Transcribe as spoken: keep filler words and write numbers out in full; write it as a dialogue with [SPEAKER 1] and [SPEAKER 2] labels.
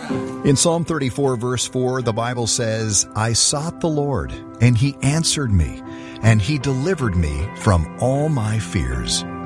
[SPEAKER 1] In Psalm thirty-four, verse four, the Bible says, I sought the Lord, and he answered me, and he delivered me from all my fears.